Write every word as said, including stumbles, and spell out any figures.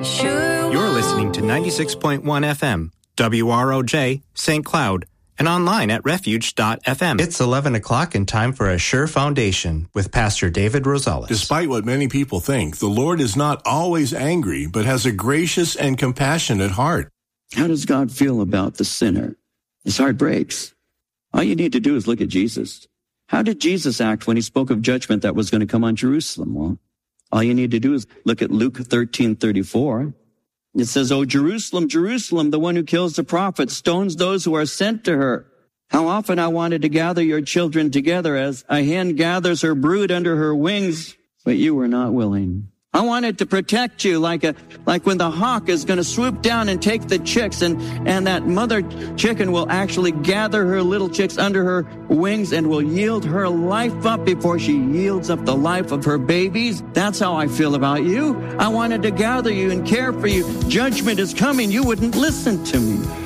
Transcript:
Sure. You're listening to ninety-six point one F M, W R O J, Saint Cloud, and online at refuge dot f m. It's eleven o'clock and time for a Sure Foundation with Pastor David Rosales. Despite what many people think, the Lord is not always angry, but has a gracious and compassionate heart. How does God feel about the sinner? His heart breaks. All you need to do is look at Jesus. How did Jesus act when he spoke of judgment that was going to come on Jerusalem? Well, all you need to do is look at Luke thirteen thirty-four. It says, "O Jerusalem, Jerusalem, the one who kills the prophets, stones those who are sent to her. How often I wanted to gather your children together as a hen gathers her brood under her wings, but you were not willing. I wanted to protect you like a like when the hawk is going to swoop down and take the chicks, and, and that mother chicken will actually gather her little chicks under her wings and will yield her life up before she yields up the life of her babies. That's how I feel about you. I wanted to gather you and care for you. Judgment is coming. You wouldn't listen to me.